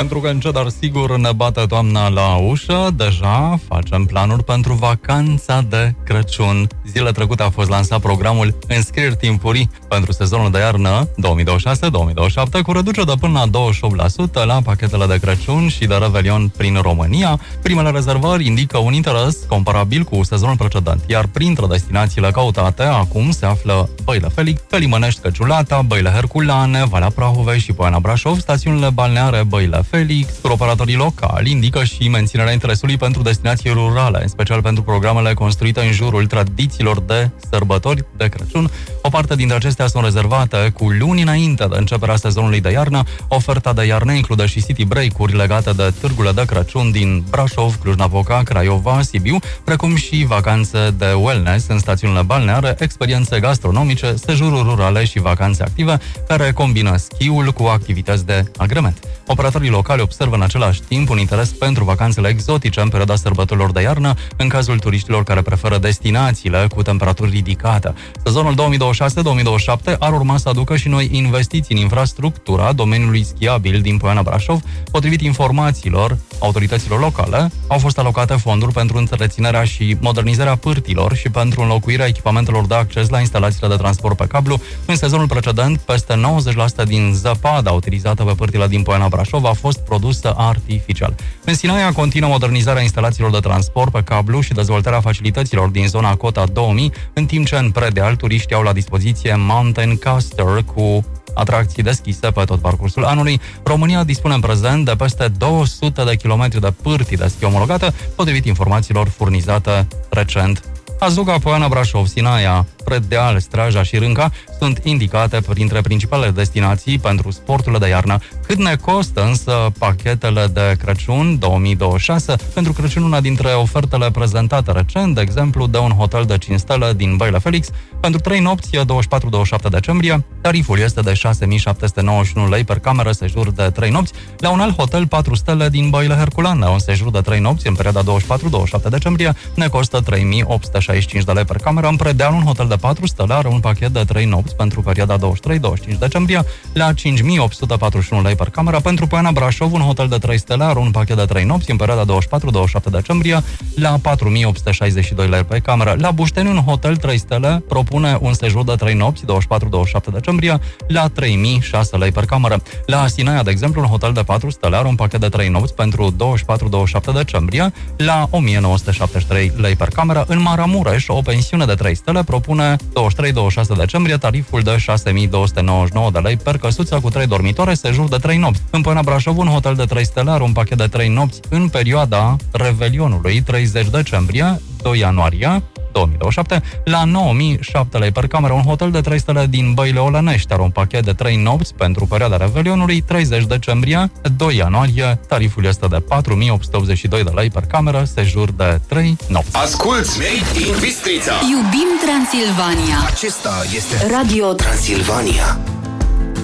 Pentru că încet, dar sigur ne bate toamna la ușă, deja facem planuri pentru vacanța de Crăciun. Zilele trecute a fost lansat programul Înscrieri timpurii pentru sezonul de iarnă 2026-2027 cu reducere de până la 28% la pachetele de Crăciun și de Revelion prin România. Primele rezervări indică un interes comparabil cu sezonul precedent, iar printre destinațiile căutate acum se află Băile Felix, Călimănești, Căciulata, Băile Herculane, Valea Prahovei și Poiana Brașov, stațiunile balneare Băile Felix. Operatorii locali indică și menținerea interesului pentru destinații rurale, în special pentru programele construite în jurul tradițiilor de sărbători de Crăciun. O parte dintre acestea sunt rezervate cu luni înainte de începerea sezonului de iarnă. Oferta de iarnă include și city break-uri legate de târgurile de Crăciun din Brașov, Cluj-Napoca, Craiova, Sibiu, precum și vacanțe de wellness în stațiunile balneare, experiențe gastronomice, sejururi rurale și vacanțe active, care combină schiul cu activități de agrement. Operatorii locali observă în același timp un interes pentru vacanțele exotice în perioada sărbătorilor de iarnă, în cazul turiștilor care preferă destinațiile cu temperaturi ridicate. Sezonul 2026-2027 ar urma să aducă și noi investiții în infrastructura domeniului schiabil din Poiana Brașov. Potrivit informațiilor autorităților locale, au fost alocate fonduri pentru întreținerea și modernizarea pârtilor și pentru înlocuirea echipamentelor de acces la instalațiile de transport pe cablu. În sezonul precedent, peste 90% din zăpada utilizată pe pârtile din Poiana Brașov a fost produsă artificial. În Sinaia continuă modernizarea instalațiilor de transport pe cablu și dezvoltarea facilităților din zona Cota 2000, în timp ce în Predeal turiștii au la dispoziție Mountain Coaster cu atracții deschise pe tot parcursul anului. România dispune în prezent de peste 200 de kilometri de pârtii de schi omologate, potrivit informațiilor furnizate recent. Azuga, Poiana Brașov, Sinaia, Predeal, Straja și Rânca sunt indicate printre principalele destinații pentru sporturile de iarnă. Cât ne costă însă pachetele de Crăciun 2026? Pentru Crăciun, una dintre ofertele prezentate recent, de exemplu, de un hotel de 5 stele din Băile Felix, pentru 3 nopți, 24-27 decembrie, tariful este de 6.791 lei per cameră, sejur de 3 nopți, la un alt hotel 4 stele din Băile Herculane, un sejur de 3 nopți în perioada 24-27 decembrie, ne costă 3.865 de lei per cameră. În Predeal, un hotel de 4 stele are un pachet de 3 nopți pentru perioada 23-25 decembrie la 5.841 lei per cameră. Pentru Poiana Brașov, un hotel de 3 stele are un pachet de 3 nopți în perioada 24-27 decembrie la 4.862 lei per cameră. La Bușteni, un hotel 3 stele propune un sejur de 3 nopți 24-27 decembrie la 3.006 lei per cameră. La Sinaia, de exemplu, un hotel de 4 stele are un pachet de 3 nopți pentru 24-27 decembrie la 1.973 lei per cameră. În Maramureș, o pensiune de 3 stele propune 23-26 decembrie tariful de 6.299 de lei per căsuță cu 3 dormitoare, sejur de 3 nopți. În Poiana Brașov, un hotel de 3 stele are un pachet de 3 nopți în perioada Revelionului 30 decembrie 2 ianuarie 2027 la 9.007 lei per cameră. Un hotel de 3 stele din Băile Olănești are un pachet de 3 nopți pentru perioada Revelionului 30 decembrie 2 ianuarie. Tariful este de 4.882 de lei per cameră, sejur de 3 nopți. Asculți Made in Bistrița. Iubim Transilvania. Acesta este Radio Transilvania.